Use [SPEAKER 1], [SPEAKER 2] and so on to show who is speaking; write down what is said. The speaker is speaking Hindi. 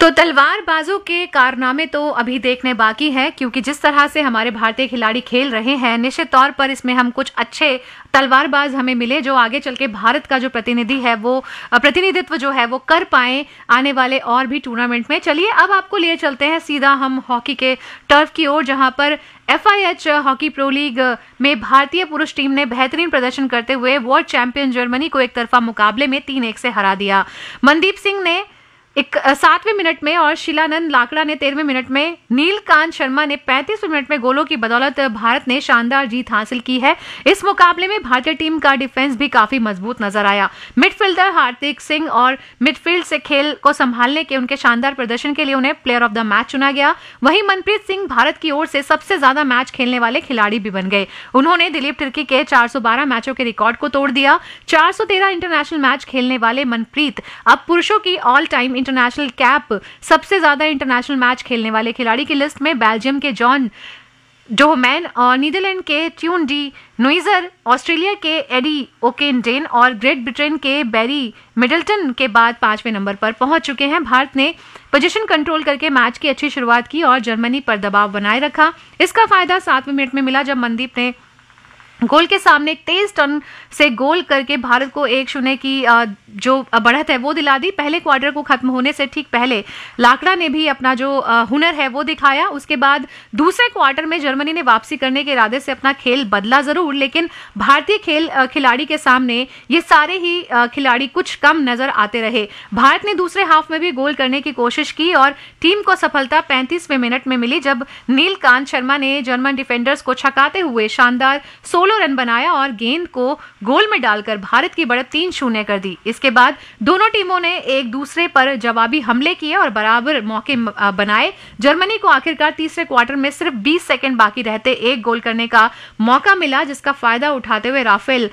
[SPEAKER 1] तो तलवारबाजों के कारनामे तो अभी देखने बाकी है, क्योंकि जिस तरह से हमारे भारतीय खिलाड़ी खेल रहे हैं, निश्चित तौर पर इसमें हम कुछ अच्छे तलवारबाज हमें मिले जो आगे चल के भारत का जो प्रतिनिधित्व जो है वो कर पाए आने वाले और भी टूर्नामेंट में। चलिए अब आपको लिए चलते हैं सीधा हम हॉकी के टर्फ की ओर, जहां पर FIH हॉकी प्रो लीग में भारतीय पुरुष टीम ने बेहतरीन प्रदर्शन करते हुए वर्ल्ड चैंपियन जर्मनी को एक तरफा मुकाबले में 3-1 से हरा दिया। मनदीप सिंह ने 7वें मिनट में और शिलानंद लाकड़ा ने 13वें मिनट में, नीलकांत शर्मा ने 35वें मिनट में गोलों की बदौलत भारत ने शानदार जीत हासिल की है। इस मुकाबले में भारतीय टीम का डिफेंस भी काफी मजबूत नजर आया। मिडफील्डर हार्दिक सिंह और मिडफील्ड से खेल को संभालने के उनके शानदार प्रदर्शन के लिए उन्हें प्लेयर ऑफ द मैच चुना गया। वहीं मनप्रीत सिंह भारत की ओर से सबसे ज्यादा मैच खेलने वाले खिलाड़ी भी बन गए। उन्होंने दिलीप तिर्की के 412 मैचों के रिकॉर्ड को तोड़ दिया। 413 इंटरनेशनल मैच खेलने वाले मनप्रीत अब पुरुषों की ऑल टाइम इंटरनेशनल कैप सबसे ज्यादा इंटरनेशनल मैच खेलने वाले खिलाड़ी की लिस्ट में बेल्जियम के जॉन डोहमैन और नीदरलैंड के ट्यून डी नोइजर, ऑस्ट्रेलिया के एडी ओकेनडेन और ग्रेट ब्रिटेन के बैरी मिडल्टन के बाद 5वें नंबर पर पहुंच चुके हैं। भारत ने पोजीशन कंट्रोल करके मैच की अच्छी शुरुआत की और जर्मनी पर दबाव बनाए रखा। इसका फायदा 7वें मिनट में मिला, जब मनदीप ने गोल के सामने एक तेज टर्न से गोल करके भारत को 1-0 की जो बढ़त है वो दिला दी। पहले क्वार्टर को खत्म होने से ठीक पहले लाकड़ा ने भी अपना जो हुनर है वो दिखाया। उसके बाद दूसरे क्वार्टर में जर्मनी ने वापसी करने के इरादे से अपना खेल बदला जरूर, लेकिन भारतीय खिलाड़ी के सामने ये सारे ही खिलाड़ी कुछ कम नजर आते रहे। भारत ने दूसरे हाफ में भी गोल करने की कोशिश की और टीम को सफलता 35वें मिनट में मिली, जब नीलकांत शर्मा ने जर्मन डिफेंडर्स को छकाते हुए शानदार 16 रन बनाया और गेंद को गोल में डालकर भारत की बढ़त 3-0 कर दी। इसके बाद दोनों टीमों ने एक दूसरे पर जवाबी हमले किए और बराबर मौके बनाए। जर्मनी को आखिरकार तीसरे क्वार्टर में सिर्फ 20 सेकंड बाकी रहते एक गोल करने का मौका मिला, जिसका फायदा उठाते हुए राफेल